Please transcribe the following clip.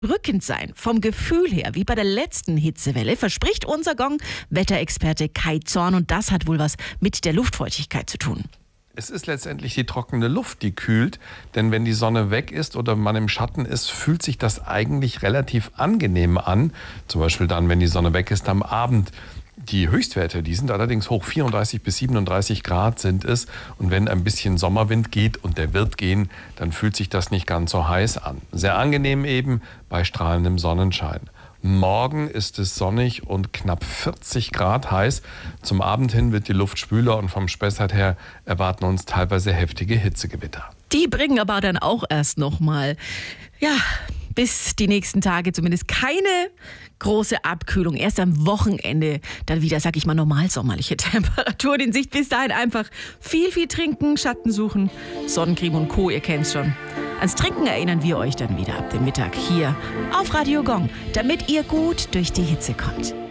drückend sein, vom Gefühl her, wie bei der letzten Hitzewelle, verspricht unser Gong-Wetterexperte Kai Zorn. Und das hat wohl was mit der Luftfeuchtigkeit zu tun. Es ist letztendlich die trockene Luft, die kühlt. Denn wenn die Sonne weg ist oder man im Schatten ist, fühlt sich das eigentlich relativ angenehm an. Zum Beispiel dann, wenn die Sonne weg ist am Abend. Die Höchstwerte, die sind allerdings hoch, 34 bis 37 Grad sind es. Und wenn ein bisschen Sommerwind geht, und der wird gehen, dann fühlt sich das nicht ganz so heiß an. Sehr angenehm eben bei strahlendem Sonnenschein. Morgen ist es sonnig und knapp 40 Grad heiß. Zum Abend hin wird die Luft schwüler und vom Spessart her erwarten uns teilweise heftige Hitzegewitter. Die bringen aber dann auch erst noch mal, bis die nächsten Tage zumindest keine große Abkühlung. Erst am Wochenende dann wieder, sag ich mal, normal sommerliche Temperaturen in Sicht. Bis dahin einfach viel trinken, Schatten suchen, Sonnencreme und Co., ihr kennt's schon. Ans Trinken erinnern wir euch dann wieder ab dem Mittag hier auf Radio Gong, damit ihr gut durch die Hitze kommt.